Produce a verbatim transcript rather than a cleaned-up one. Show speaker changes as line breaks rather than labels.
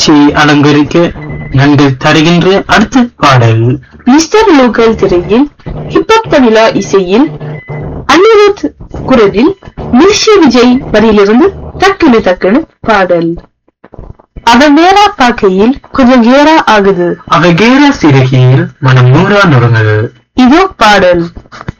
நிகழ்ச்சியை அலங்கரிக்க நன்கள் தருகின்ற அடுத்த பாடல்
மிஸ்டர் லோக்கல் திரையில் ஹிப்ஹாப் தமிழா இசையில் அனிருத் குரலில் மிர்ஷி விஜய் வரியிலிருந்து டக்குனு டக்குனு பாடல். அவ நேரா பார்க்கையில் கொஞ்சம் கேரா ஆகுது,
அவ கேரா சிறுகையில் மனம் நூறா நுறங்குது.
இதோ பாடல்.